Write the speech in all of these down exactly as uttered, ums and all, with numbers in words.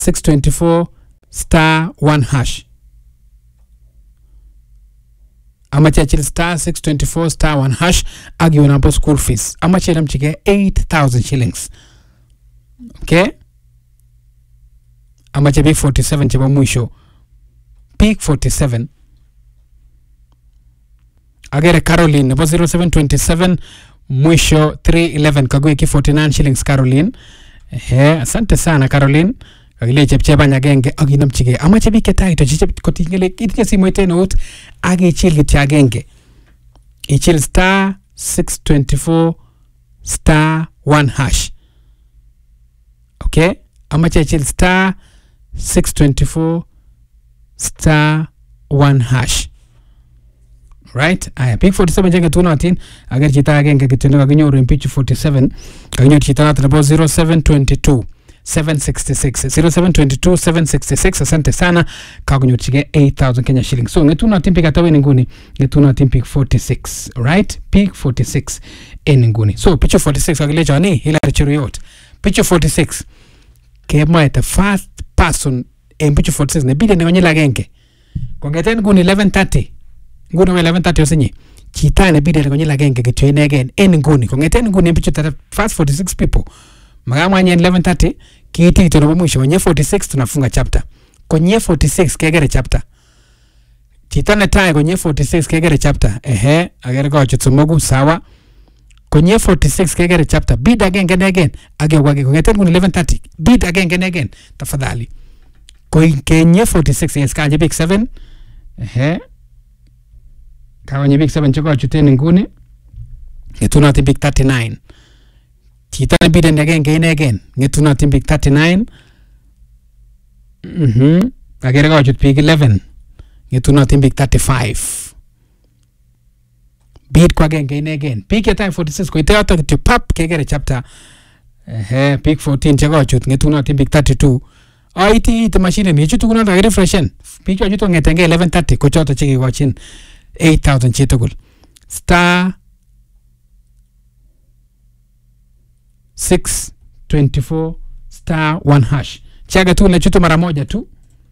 six twenty-four star one hash. Amache achil star six twenty-four star one hash agi unapo school fees. Amache namchike eight thousand shillings. Okay? Amache big forty-seven cheba mwisho. Peak forty-seven. Agere Caroline nebo zero seven two seven mwisho three eleven kagwe ki forty-nine shillings Caroline. He, asante sana Caroline. Kagile chepcheba nyagenge aginamchige. Amache bike taito chep kotingele itinye simoit en eut agichil kityo agenge. Ichil star six twenty-four star one hash. Okay? Amache ichil star six twenty-four star one hash. Right? Aya, pick forty-seven jenge tunatin. Agar chita agenge kityo kaginyoru in pitch forty-seven. Kaginyoru chita natin about zero seven two two seven six six zero seven two two seven six six. Asante sana kagunyo chige eight thousand Kenya shillings. So ngetuna timpik atawe nguni ngetuna timpik forty-six, right? Pick forty-six en nguni. So pitch forty-six agilecho ani Hilary Cheruiyot. Pitch forty-six kema the first person en pitch forty-six ne bide ne wanyela genke. Kongeten nguni eleven thirty. Nguni eleven thirty osenye. Chita ne bide ne wanyela genke kityo inegen en nguni. Kongeten nguni en pitch first forty-six people. Magama nye eleven thirty kiiti kitono mwisho kwenye forty-six tunafunga chapter. Kwenye forty-six kegere chapter. Chitane tae kwenye forty-six kegere chapter. Ehe, agere kwa chutsumogu sawa. Kwenye forty-six kegere chapter. Bid again again again. Age wage kwenye kwenye eleven thirty. Bid again again again. Tafadhali. Kwenye forty-six yes kanje big seven. Ehe. Kwenye big seven choko chuteni nguni. Yetuna ti big thirty-nine. Chitane biden again again again. Ngetuna timbik thirty-nine. Mhm. Agere kwa chut big eleven. Ngetuna timbik thirty-five. Bid kwa again again again. Pick your time forty-six. Kwa ite ato kitu pap kegere chapter. Eh, pick fourteen chako chut ngetuna timbik thirty-two. Oh, iti iti machine ni chutu kuna ta refreshen. Pick your chutu ngetenge eleven thirty. Kuchoto chiki kwa chin eight thousand chitogul. Star six twenty-four star one hash. Chaga tu nachutu mara moja tu.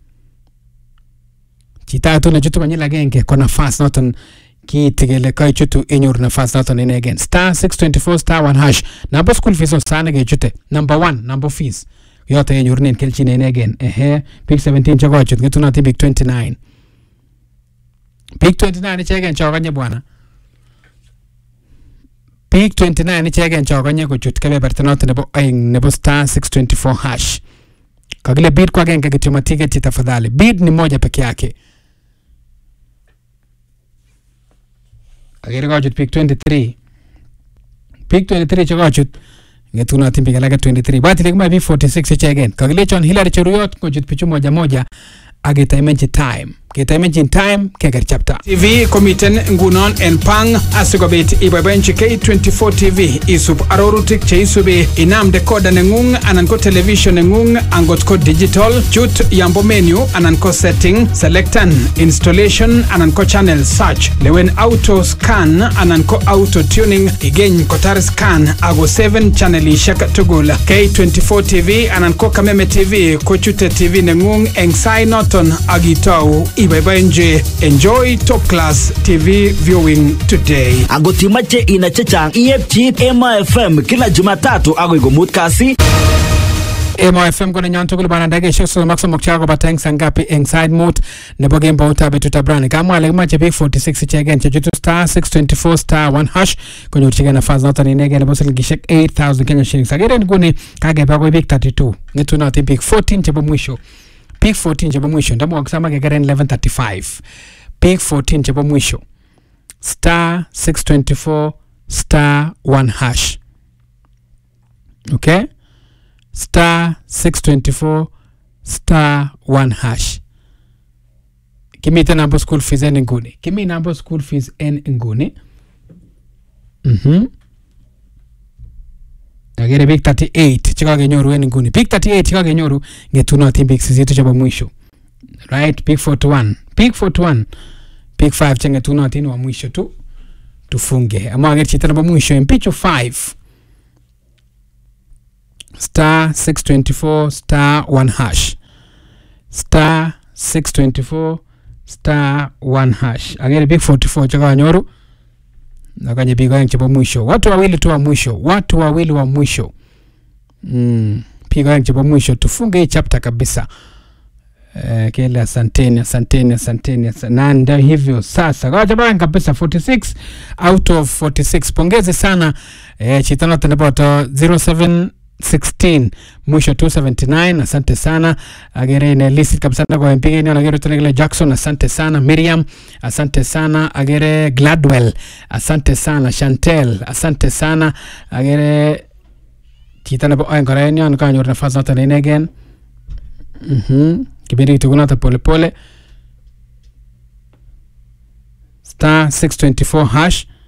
Chita tu nachutu manyila genge kwa nafasi noton ki tigele kai chutu inyor nafasi noton in again. Star six twenty-four star one hash. Number school fees on sana ge chute. Number one, number fees. Yote inyor nin kelchine in again. Ehe, pick seventeen chaga chut. Ngetu nati pick twenty-nine. Pick twenty-nine chaga chaga nye bwana. Pick twenty-nine ni chegen choganye kuchut kebe bertanot nebo ay nebo star six twenty-four hash. Kagile bid kwa genga kituma ticket tafadhali. Bid ni moja peke yake. Kagile kwa chut pick twenty-three. Pick twenty-three choga chut ngetuna timpika laga twenty-three. Bati legma b forty-six chegen. Kagile chon Hilary Cheruiyot kuchut pichu moja moja agita imenji time. Kita imenji time keger chapter. T V komiten ngunon en pang asigobit ibabenchi K twenty-four T V isub arorutik che isubi inam decoder nengung anan ko television nengung angot ko digital chut yambo menu anan ko setting selectan installation anan ko channel search lewen auto scan anan ko auto tuning igen kotar scan ago seven channel ishak tugul K twenty-four T V anan ko Kameme T V ko chute T V nengung eng sai noton agitau ibabenje. Enjoy top class T V viewing today. Agotimache inachechang E F G Ema F M kila Jumatatu ago igomut kasi. Ema F M kone nyanto kule bana ndage shokso makso mokchago bateng sangapi inside mode nebo game bauta betuta brani. Kama wale kumache big forty-six chegen chajutu star six twenty-four star one hash kwenye uchige na faza nota ninege nebo silingishek eight thousand Kenya shillings. Agere nguni kage bago big thirty-two. Ngetu nati big fourteen chebo mwisho. Pick fourteen chebo mwisho. Ndamu wakisama kegaren eleven thirty-five. Pick fourteen chebo mwisho. Star six twenty-four star one hash. Okay? Star six twenty-four star one hash. Kimi ita number school fees en nguni. Kimi number school fees en nguni. Mhm. Agere big thirty-eight chika genyoru en nguni. Big thirty-eight chika genyoru ngetuna team big sisi chabo mwisho. Right? Big forty-one. Big forty-one. Big five chenge tuna tini wa mwisho tu. Tufunge. Ama agere chita naba mwisho en pichu five. Star six twenty-four star one hash. star six twenty-four star one hash. Agere big forty-four chaka nyoru. Nakanye big yang chapa mwisho. Watu wawili tu wa mwisho. Watu wawili wa mwisho. Mm. Piga yang chapa mwisho. Tufunge hii chapter kabisa. Eh, kile asanteni, asanteni, asanteni. Na ndio hivyo sasa. Kwa chapa yang kabisa forty-six out of forty-six. Pongezi sana. Eh, chitano tenepoto zero seven sixteen mwisho two seventy-nine. Asante sana. Agere ine list kabisa na kwa mpige ni agere tunegele Jackson. Asante sana. Miriam, asante sana. Agere Gladwell, asante sana. Chantel, asante sana. Agere chitana po ay ngoreni an kanyor nafasi nata nene again. Mhm. Kibiri tukunata pole pole. Star six twenty-four hash.